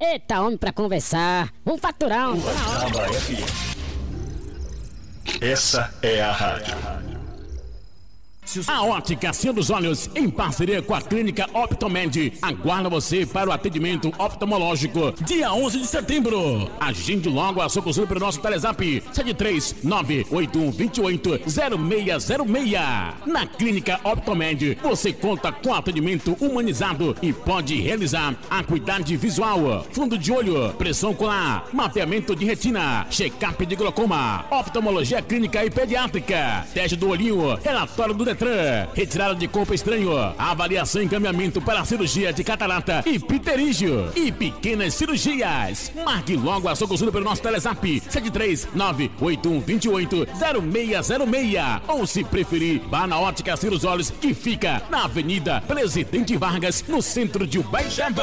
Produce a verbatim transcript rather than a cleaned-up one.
Eita, homem pra conversar. Vamos faturar um. Essa é a rádio. A Ótica Senhor dos Olhos, em parceria com a Clínica Optomed, aguarda você para o atendimento oftalmológico dia onze de setembro. Agende logo a sua consulta pelo nosso Telezap sete três nove oito um dois oito zero seis zero seis. Na Clínica Optomed, você conta com atendimento humanizado e pode realizar acuidade visual, fundo de olho, pressão ocular, mapeamento de retina, check-up de glaucoma, oftalmologia clínica e pediátrica, teste do olhinho, relatório do Detran, retirada de corpo estranho, avaliação e encaminhamento para a cirurgia de catarata e pterígio e pequenas cirurgias. Marque logo a sua consulta pelo nosso Telezap sete três nove oito um dois oito zero seis zero seis, ou se preferir, vá na Ótica Senhor dos Olhos, que fica na Avenida Presidente Vargas, no centro de Ubaixaba.